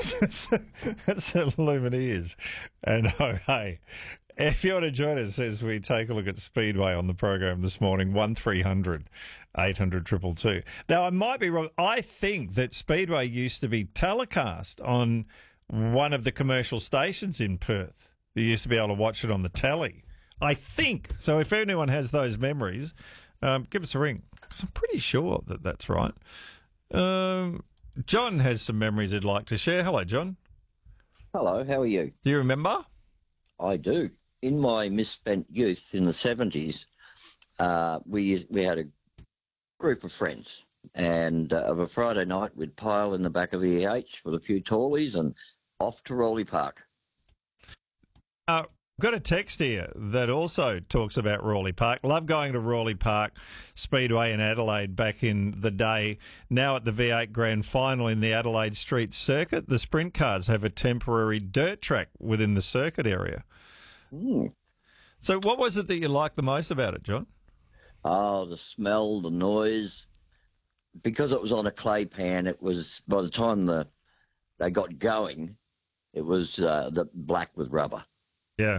That's the Lumineers. And oh, hey, if you want to join us as we take a look at Speedway on the program this morning, 1300 800 222. Now, I might be wrong. I think that Speedway used to be telecast on one of the commercial stations in Perth. You used to be able to watch it on the telly. I think. So if anyone has those memories, give us a ring, because I'm pretty sure that that's right. John has some memories he'd like to share. Hello, John. Hello, how are you? Do you remember? I do. In my misspent youth in the 70s, we had a group of friends, and of a Friday night we'd pile in the back of the EH with a few tallies and off to Raleigh Park. Got a text here that also talks about Raleigh Park. Love going to Raleigh Park Speedway in Adelaide back in the day. Now at the V8 Grand Final in the Adelaide Street Circuit, the sprint cars have a temporary dirt track within the circuit area. Mm. So what was it that you liked the most about it, John? Oh, the smell, the noise. Because it was on a clay pan, it was, by the time they got going, it was the black with rubber.